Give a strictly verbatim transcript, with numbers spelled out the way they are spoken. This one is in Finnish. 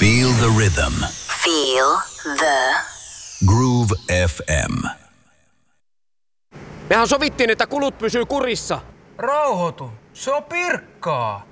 Feel the rhythm. Feel the Groove F M. Mehän sovittiin, että kulut pysyy kurissa. Rauhoitu. Se on pirkkaa.